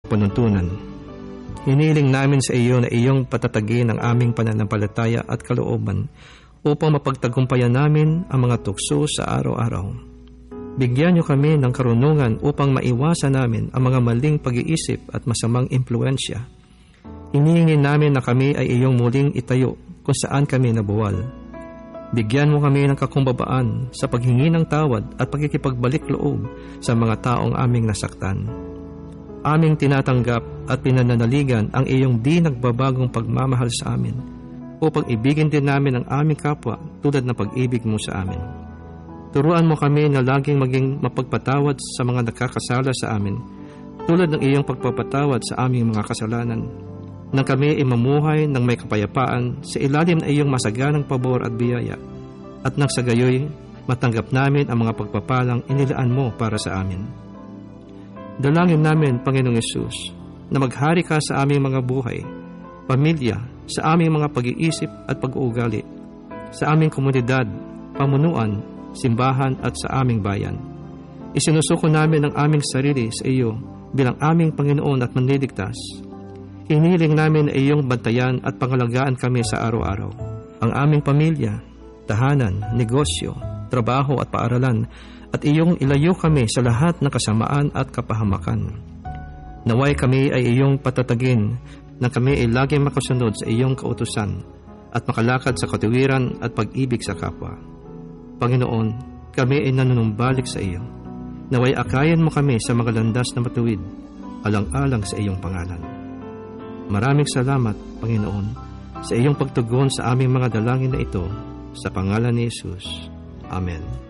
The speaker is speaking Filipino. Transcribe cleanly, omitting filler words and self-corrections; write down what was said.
panuntunan. Hiniling namin sa iyo na iyong patatagin ang aming pananampalataya at kalooban upang mapagtagumpayan namin ang mga tukso sa araw-araw. Bigyan niyo kami ng karunungan upang maiwasan namin ang mga maling pag-iisip at masamang impluensya. Hinihingin namin na kami ay iyong muling itayo kung saan kami nabuwal. Bigyan mo kami ng kakumbabaan sa paghingi ng tawad at pagkikipagbalik loob sa mga taong aming nasaktan. Aming tinatanggap at pinananaligan ang iyong di nagbabagong pagmamahal sa amin upang ibigin din namin ang aming kapwa tulad ng pag-ibig mo sa amin. Turuan mo kami na laging maging mapagpatawad sa mga nakakasala sa amin tulad ng iyong pagpapatawad sa aming mga kasalanan, nang kami ay mamuhay ng may kapayapaan sa ilalim ng iyong masaganang pabor at biyaya, at nang sa gayoy matanggap namin ang mga pagpapalang inilaan mo para sa amin. Dalangin namin, Panginoong Hesus, na maghari ka sa aming mga buhay, pamilya, sa aming mga pag-iisip at pag-uugali, sa aming komunidad, pamunuan, simbahan at sa aming bayan. Isinusuko namin ang aming sarili sa iyo bilang aming Panginoon at Manliligtas. Hinihiling namin na iyong bantayan at pangalagaan kami sa araw-araw. Ang aming pamilya, tahanan, negosyo, trabaho at paaralan, at iyong ilayo kami sa lahat ng kasamaan at kapahamakan. Naway kami ay iyong patatagin na kami ay laging makasunod sa iyong kautusan at makalakad sa katuwiran at pag-ibig sa kapwa. Panginoon, kami ay nanunumbalik sa iyo. Naway akayan mo kami sa mga landas na matuwid, alang-alang sa iyong pangalan. Maraming salamat, Panginoon, sa iyong pagtugon sa aming mga dalangin na ito, sa pangalan ni Jesus. Amen.